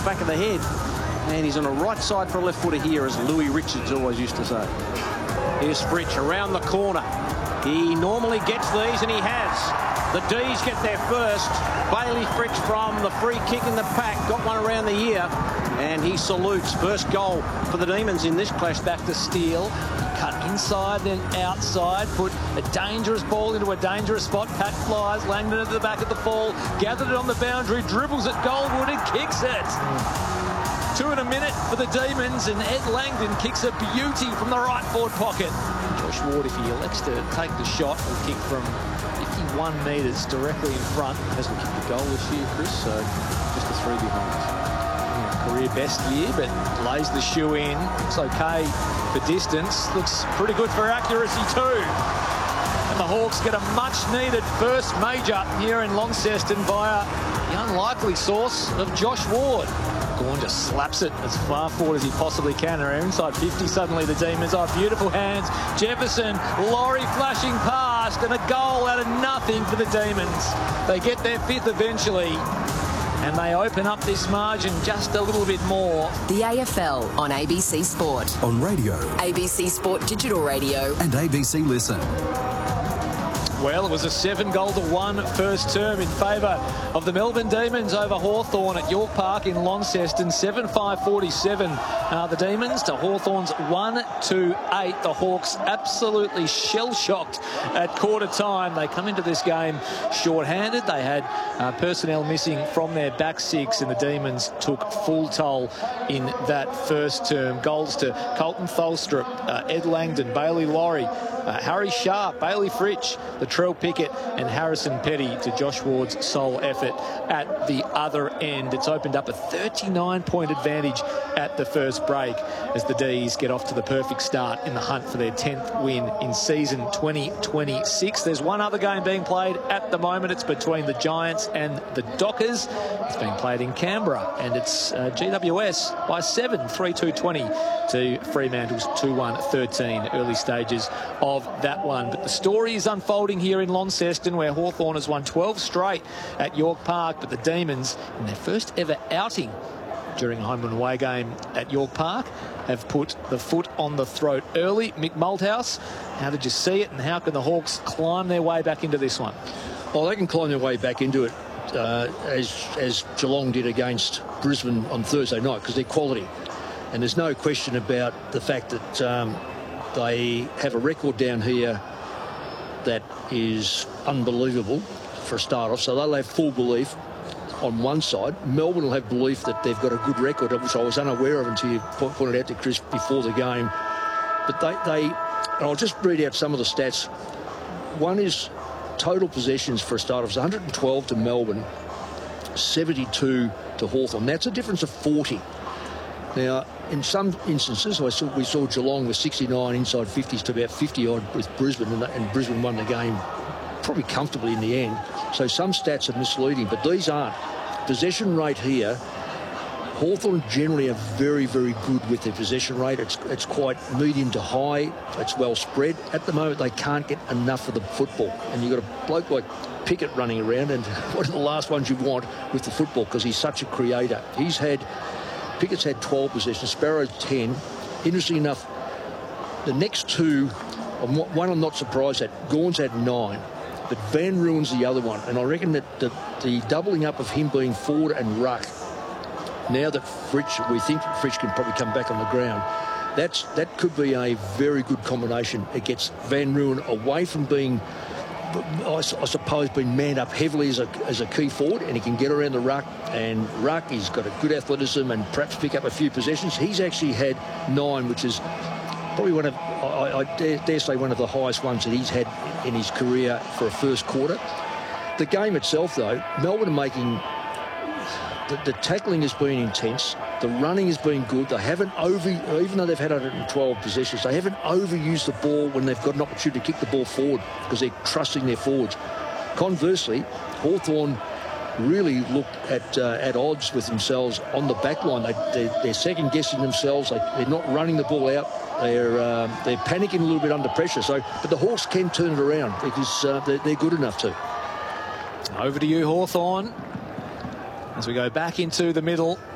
back of the head. And he's on the right side for a left footer here, as Louis Richards always used to say. Here's Fritsch around the corner. He normally gets these, and he has. The D's get there first. Bailey Fritsch from the free kick in the pack. Got one around the ear, and he salutes. First goal for the Demons in this clash. Back to Steele. Cut inside, then outside. Put a dangerous ball into a dangerous spot. Pat flies. Langdon at the back of the fall. Gathered it on the boundary. Dribbles at Goldwood and kicks it. 2 in a minute for the Demons, and Ed Langdon kicks a beauty from the right forward pocket. Josh Ward, if he elects to take the shot, will kick from 51 metres directly in front. Hasn't kicked a goal this year, Chris, so just a 3 behind. Career best year, but lays the shoe in. Looks okay for distance. Looks pretty good for accuracy too. And the Hawks get a much-needed first major here in Launceston via the unlikely source of Josh Ward. Gawn just slaps it as far forward as he possibly can. They're inside 50 suddenly, the Demons. Oh, beautiful hands. Jefferson, Laurie flashing past, and a goal out of nothing for the Demons. They get their 5th eventually, and they open up this margin just a little bit more. The AFL on ABC Sport. On radio. ABC Sport Digital Radio. And ABC Listen. Well, it was a 7-1 first term in favour of the Melbourne Demons over Hawthorn at York Park in Launceston. 7-5-47. The Demons to Hawthorn's 1-2-8. The Hawks absolutely shell-shocked at quarter time. They come into this game short-handed. They had personnel missing from their back six, and the Demons took full toll in that first term. Goals to Colton Tholstrup, Ed Langdon, Bailey Laurie, Harry Sharp, Bailey Fritsch, Latrell Pickett and Harrison Petty to Josh Ward's sole effort at the other end. It's opened up a 39-point advantage at the first break as the D's get off to the perfect start in the hunt for their 10th win in season 2026. There's one other game being played at the moment. It's between the Giants and the Dockers. It's being played in Canberra, and it's GWS by 7, 3-2-20 to Fremantle's 2-1-13. Early stages of that one. But the story is unfolding here in Launceston, where Hawthorn has won 12 straight at York Park, but the Demons, in their first ever outing during a home and away game at York Park, have put the foot on the throat early. Mick Malthouse, how did you see it, and how can the Hawks climb their way back into this one? Well, they can climb their way back into it as Geelong did against Brisbane on Thursday night, because they're quality. And there's no question about the fact that they have a record down here that is unbelievable for a start off. So they'll have full belief on one side. Melbourne will have belief that they've got a good record, which I was unaware of until you pointed out to Chris before the game. But they and I'll just read out some of the stats. One is total possessions for a start off. It's 112 to Melbourne, 72 to Hawthorn. That's a difference of 40. Now, in some instances, we saw Geelong with 69 inside 50s to about 50-odd with Brisbane, and Brisbane won the game probably comfortably in the end. So some stats are misleading, but these aren't. Possession rate here, Hawthorn generally are very, very good with their possession rate. It's quite medium to high. It's well spread. At the moment, they can't get enough of the football. And you've got a bloke like Pickett running around, and one of the last ones you want with the football, because he's such a creator. Pickett's had 12 possessions, Sparrow's 10. Interesting enough, the next two, one I'm not surprised at, Gawn's had 9, but Van Ruin's the other one. And I reckon that the doubling up of him being forward and ruck, now that we think Fritsch can probably come back on the ground, that could be a very good combination. It gets Van Ruin away from being, I suppose, been manned up heavily as a key forward, and he can get around the ruck, and ruck, he's got a good athleticism and perhaps pick up a few possessions. He's actually had 9, which is probably one of, I dare say, one of the highest ones that he's had in his career for a first quarter. The game itself, though, Melbourne are making, the tackling has been intense. The running has been good. They haven't even though they've had 112 possessions, they haven't overused the ball when they've got an opportunity to kick the ball forward, because they're trusting their forwards. Conversely, Hawthorn really look at odds with themselves on the back line. They're second-guessing themselves. They're not running the ball out. They're panicking a little bit under pressure. But the Hawks can turn it around, because they're good enough to. Over to you, Hawthorn, as we go back into the middle